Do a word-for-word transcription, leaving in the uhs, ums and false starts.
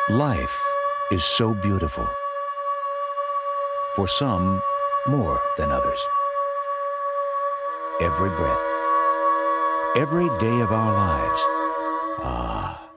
Life is so beautiful. For some, more than others. Every breath, every day of our lives. Ah,